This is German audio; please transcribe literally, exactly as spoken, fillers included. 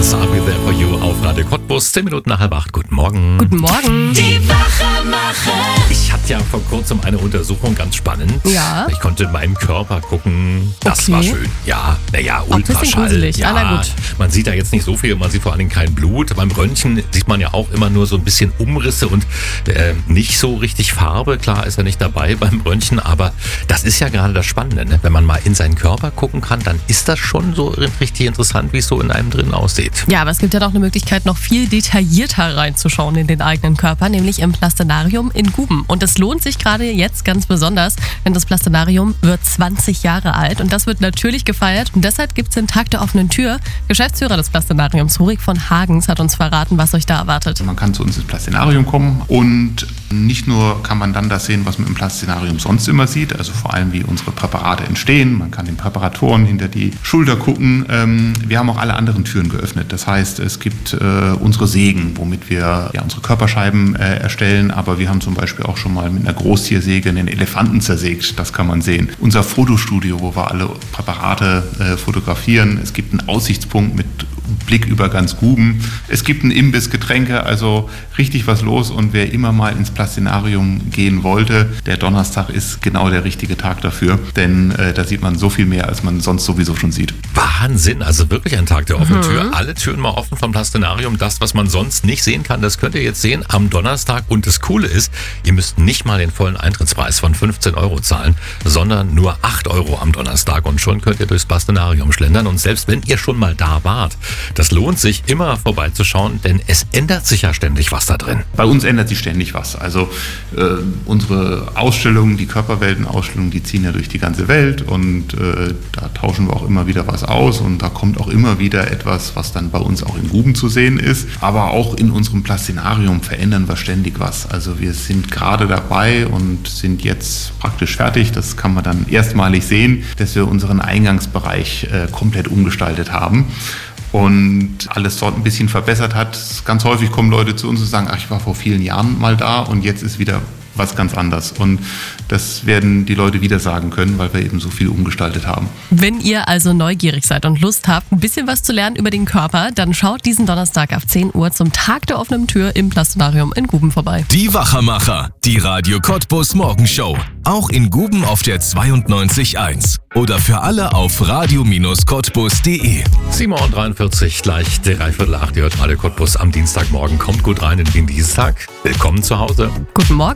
Beatles, I'll be there for you auf Radio Cottbus. Zehn Minuten nach halb acht. Guten Morgen. Guten Morgen. Die Wachmacher. Ich hatte ja vor kurzem eine Untersuchung, ganz spannend. Ja. Ich konnte in meinen Körper gucken. Das Okay. war schön. Ja, naja, Auch ein bisschen Ultraschall. gruselig. Ja, Ah, na gut. man sieht da jetzt nicht so viel, man sieht vor allen Dingen kein Blut. Beim Röntgen sieht man ja auch immer nur so ein bisschen Umrisse und äh, nicht so richtig Farbe. Klar ist er nicht dabei beim Röntgen, aber das ist ja gerade das Spannende. Ne? Wenn man mal in seinen Körper gucken kann, dann ist das schon so richtig interessant, wie es so in einem drin aussieht. Ja, aber es gibt ja noch eine Möglichkeit, noch viel detaillierter reinzuschauen in den eigenen Körper, nämlich im Plastenarium in Guben. Und es lohnt sich gerade jetzt ganz besonders, denn das Plastenarium wird zwanzig Jahre alt und das wird natürlich gefeiert. Und deshalb gibt es den Tag der offenen Tür. Geschäftsführer des Plastenariums, Hurik von Hagens, hat uns verraten, was euch da erwartet. Man kann zu uns ins Plastenarium kommen und nicht nur kann man dann das sehen, was man im Plastenarium sonst immer sieht, also vor allem wie unsere Präparate entstehen. Man kann den Präparatoren hinter die Schulter gucken. Ähm, wir haben auch alle anderen Türen geöffnet. Das heißt, es gibt äh, unsere Sägen, womit wir ja, unsere Körperscheiben äh, erstellen, aber wir haben zum Beispiel auch schon mal mit einer Großtiersäge einen Elefanten zersägt. Das kann man sehen. Unser Fotostudio, wo wir alle Präparate äh, fotografieren. Es gibt einen Aussichtspunkt mit Blick über ganz Guben. Es gibt einen Imbiss, Getränke, also richtig was los. Und wer immer mal ins Plastenarium gehen wollte, der Donnerstag ist genau der richtige Tag dafür. Denn äh, da sieht man so viel mehr, als man sonst sowieso schon sieht. Wahnsinn, also wirklich ein Tag der offenen mhm. Tür. Alle Türen mal offen vom Plastenarium. Das, was man sonst nicht sehen kann, das könnt ihr jetzt sehen am Donnerstag. Und das Coole ist, ihr müsst nicht mal den vollen Eintrittspreis von fünfzehn Euro zahlen, sondern nur acht Euro am Donnerstag. Und schon könnt ihr durchs Plastenarium schlendern. Und selbst wenn ihr schon mal da wart, das lohnt sich immer vorbeizuschauen, denn es ändert sich ja ständig was da drin. Bei uns ändert sich ständig was. Also äh, unsere Ausstellungen, die Körperwelten-Ausstellungen, die ziehen ja durch die ganze Welt und äh, da tauschen wir auch immer wieder was aus und da kommt auch immer wieder etwas, was dann bei uns auch in Guben zu sehen ist. Aber auch in unserem Plastenarium verändern wir ständig was. Also wir sind gerade dabei und sind jetzt praktisch fertig. Das kann man dann erstmalig sehen, dass wir unseren Eingangsbereich äh, komplett umgestaltet haben und alles dort ein bisschen verbessert hat. Ganz häufig kommen Leute zu uns und sagen, ach, ich war vor vielen Jahren mal da und jetzt ist wieder was ganz anders. Und das werden die Leute wieder sagen können, weil wir eben so viel umgestaltet haben. Wenn ihr also neugierig seid und Lust habt, ein bisschen was zu lernen über den Körper, dann schaut diesen Donnerstag ab zehn Uhr zum Tag der offenen Tür im Plastenarium in Guben vorbei. Die Wachmacher, die Radio Cottbus Morgenshow. Auch in Guben auf der zweiundneunzig Komma eins. Oder für alle auf radio Cottbus punkt de. sieben Uhr dreiundvierzig, gleich dreiviertel acht. Ihr hört Radio Cottbus am Dienstagmorgen. Kommt gut rein in den Dienstag. Willkommen zu Hause. Guten Morgen.